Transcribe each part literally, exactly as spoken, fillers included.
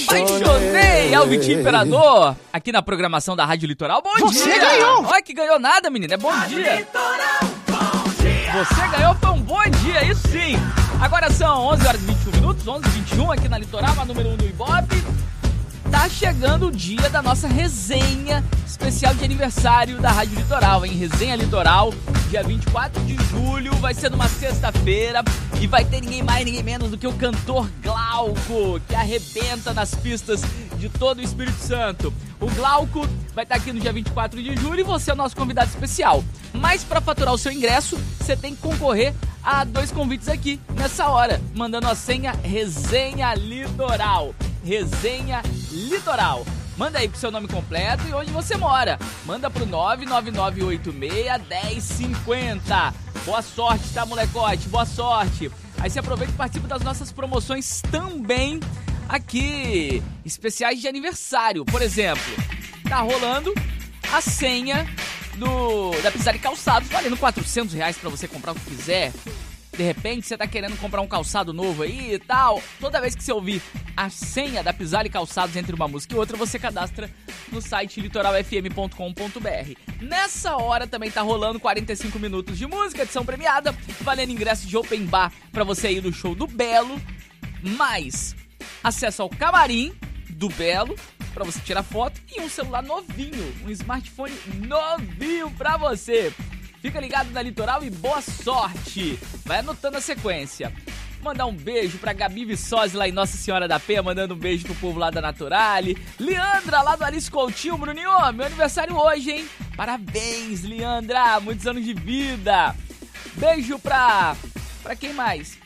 Apaixonei, é o Vitinho Imperador, aqui na programação da Rádio Litoral. Bom Você dia! ganhou! Olha que ganhou nada, menina, é bom dia. Você ganhou, foi um bom dia, isso sim. Agora são onze horas e vinte e um minutos, onze e vinte e um aqui na Litoral, a número um do Ibope. Tá chegando o dia da nossa resenha especial de aniversário da Rádio Litoral, hein? Resenha Litoral, dia vinte e quatro de julho, vai ser numa sexta-feira e vai ter ninguém mais, ninguém menos do que o cantor Glauco, que arrebenta nas pistas de todo o Espírito Santo. O Glauco vai estar aqui no dia vinte e quatro de julho e você é o nosso convidado especial. Mas para faturar o seu ingresso, você tem que concorrer a dois convites aqui, nessa hora, mandando a senha Resenha Litoral. Resenha Litoral. Manda aí pro seu nome completo e onde você mora. Manda pro nove nove nove oito seis, um zero cinco zero. Boa sorte, tá, molecote? Boa sorte. Aí você aproveita e participa das nossas promoções também aqui, especiais de aniversário. Por exemplo, tá rolando a senha do, da Pizzari Calçados, valendo quatrocentos reais pra você comprar o que quiser. De repente, você tá querendo comprar um calçado novo aí e tal. Toda vez que você ouvir a senha da Pizzari Calçados entre uma música e outra, você cadastra no site litoral f m ponto com ponto b r. Nessa hora também tá rolando quarenta e cinco minutos de música, edição premiada, valendo ingresso de open bar pra você ir no show do Belo, mais acesso ao camarim do Belo, pra você tirar foto, e um celular novinho, um smartphone novinho pra você. Fica ligado na Litoral e boa sorte. Vai anotando a sequência. Mandar um beijo pra Gabi Viçosi lá em Nossa Senhora da Penha, mandando um beijo pro povo lá da Naturale. Leandra lá do Alice Coutinho. Bruninho, meu aniversário hoje, hein? Parabéns, Leandra. Muitos anos de vida. Beijo pra... Pra quem mais?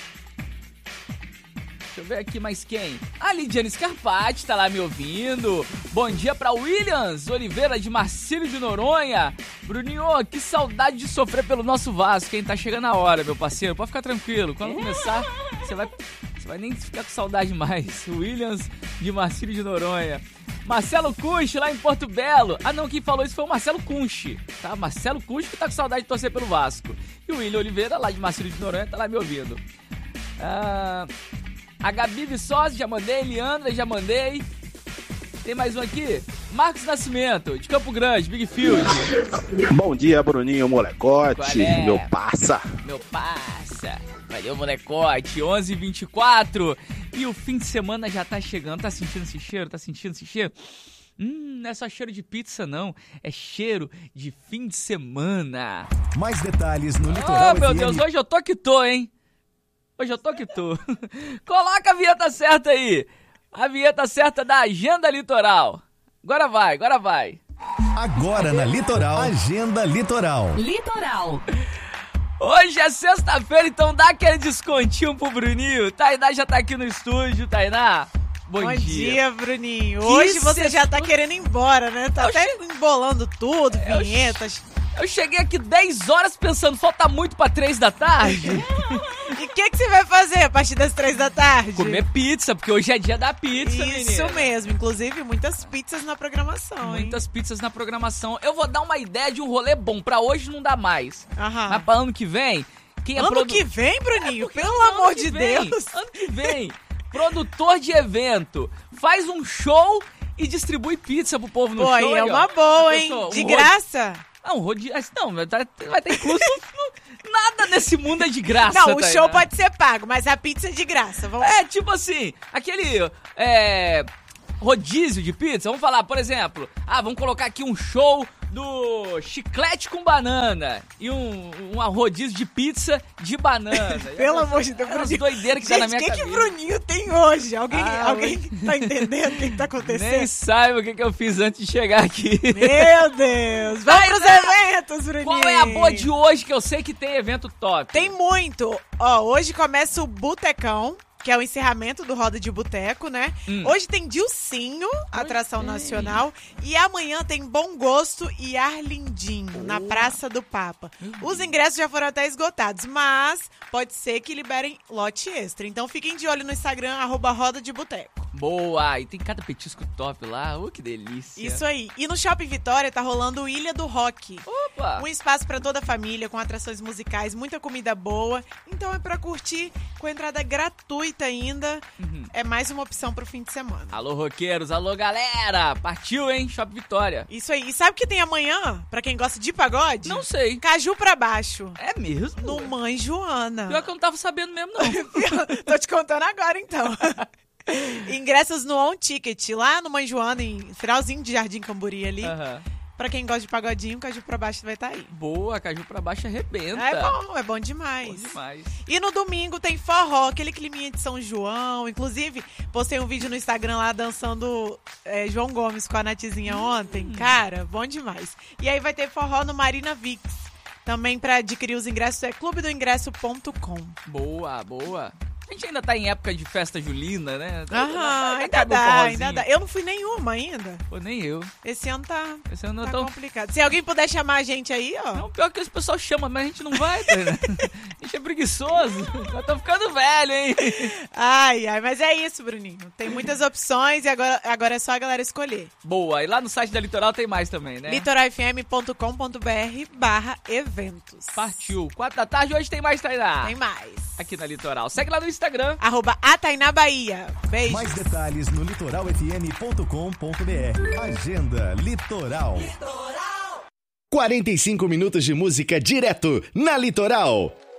Deixa eu ver aqui mais quem. A Lidiane Scarpati tá lá me ouvindo. Bom dia pra Williams Oliveira de Marcílio de Noronha. Bruninho, que saudade de sofrer pelo nosso Vasco, hein? Tá chegando a hora, meu parceiro. Pode ficar tranquilo. Quando começar, você vai, você vai nem ficar com saudade mais. Williams de Marcílio de Noronha. Marcelo Cunche lá em Porto Belo. Ah não, quem falou isso foi o Marcelo Cunche, tá? Marcelo Cunche que tá com saudade de torcer pelo Vasco. E o William Oliveira lá de Marcílio de Noronha tá lá me ouvindo. Ah... A Gabi Viçosi, já mandei. Leandra, já mandei. Tem mais um aqui. Marcos Nascimento, de Campo Grande, Big Field. Bom dia, Bruninho, molecote. É? Meu passa. Meu passa. Valeu, molecote. onze e vinte e quatro. E o fim de semana já tá chegando. Tá sentindo esse cheiro? Tá sentindo esse cheiro? Hum, não é só cheiro de pizza, não. É cheiro de fim de semana. Mais detalhes no Litoral. Oh, meu Deus, hoje eu tô que tô, hein? Hoje eu tô que tô. Coloca a vinheta certa aí. A vinheta certa da Agenda Litoral. Agora vai, agora vai. Agora na Litoral, Agenda Litoral. Litoral. Hoje é sexta-feira, então dá aquele descontinho pro Bruninho. Tainá já tá aqui no estúdio, Tainá. Bom, Bom dia. dia, Bruninho. Hoje você já tá querendo ir embora, né? Tá Eu até che... embolando tudo, Eu vinhetas. Eu cheguei aqui dez horas pensando, falta muito pra três da tarde. E o que, que você vai fazer a partir das três da tarde? Comer pizza, porque hoje é dia da pizza, Isso menina. mesmo, inclusive muitas pizzas na programação, hein? Muitas pizzas na programação. Eu vou dar uma ideia de um rolê bom. Pra hoje não dá mais. Aham. Mas pra ano que vem, quem é Ano produ... que vem, Bruninho? É Pelo ano amor que de vem, Deus. Ano que vem, produtor de evento, faz um show e distribui pizza pro povo no Pô, show. aí é ó. uma boa, hein? Pessoal, um De ro- graça? Ah, um rodízio. Não, vai ter vai ter incluso. Nada nesse mundo é de graça. Não, o Tainá. show pode ser pago, mas a pizza é de graça. Vamos... É, tipo assim, aquele é, rodízio de pizza. Vamos falar, por exemplo, ah, vamos colocar aqui um show do chiclete com banana e um, um rodízio de pizza de banana. Pelo amor de Deus, As Bruninho. doideiras que tá na minha Gente, o que cabeça. que Bruninho tem hoje? Alguém, Ah, alguém tá entendendo o que, que tá acontecendo? Nem saiba o que, que eu fiz antes de chegar aqui. Meu Deus! Vamos Vai, pros né? eventos, Bruninho! Qual é a boa de hoje que eu sei que tem evento top? Tem muito! Ó, hoje começa o Botecão, que é o encerramento do Roda de Boteco, né? Hum. Hoje tem Dilcinho, atração bem. nacional. E amanhã tem Bom Gosto e Arlindinho, na Praça do Papa. Os ingressos já foram até esgotados, mas pode ser que liberem lote extra. Então fiquem de olho no Instagram, arroba Roda de Boteco. Boa, e tem cada petisco top lá, uh, que delícia. Isso aí. E no Shopping Vitória tá rolando o Ilha do Rock. Opa! Um espaço pra toda a família, com atrações musicais, muita comida boa. Então é pra curtir, com entrada gratuita ainda. Uhum. É mais uma opção pro fim de semana. Alô, roqueiros, alô, galera! Partiu, hein? Shopping Vitória. Isso aí. E sabe o que tem amanhã, pra quem gosta de pagode? Não sei. Caju pra baixo. É mesmo? No Mãe Joana. Pior que eu não tava sabendo mesmo, não. Tô te contando agora, então. Ingressos no On Ticket, lá no Mãe Joana, em finalzinho de Jardim Camburi ali. Uhum. Pra quem gosta de pagodinho, Caju pra baixo vai estar tá aí. Boa, Caju pra baixo arrebenta. É bom, é bom demais. Bom demais. E no domingo tem forró, aquele climinha de São João. Inclusive, postei um vídeo no Instagram lá dançando é, João Gomes com a Natizinha ontem. Hum. Cara, bom demais. E aí vai ter forró no Marina Vix. Também pra adquirir os ingressos é clube do ingresso ponto com. Boa, boa. A gente ainda tá em época de festa julina, né? Aham, ainda, ainda dá, ainda dá. Eu não fui nenhuma ainda. Pô, nem eu. Esse ano tá, Esse ano tá tô... complicado. Se alguém puder chamar a gente aí, ó. Não, pior que esse pessoal chama, mas a gente não vai, tá, né? A gente é preguiçoso. Já tô ficando velho, hein? Ai, ai, mas é isso, Bruninho. Tem muitas opções e agora, agora é só a galera escolher. Boa, e lá no site da Litoral tem mais também, né? litoral f m ponto com ponto b r barra eventos. Partiu. Quatro da tarde, hoje tem mais, Tainá. Tem mais. Aqui na Litoral. Segue lá no Instagram. Arroba a Tainá Bahia. Beijo. Mais detalhes no litoral f m ponto com ponto b r. Agenda Litoral. Litoral. quarenta e cinco minutos de música direto na Litoral.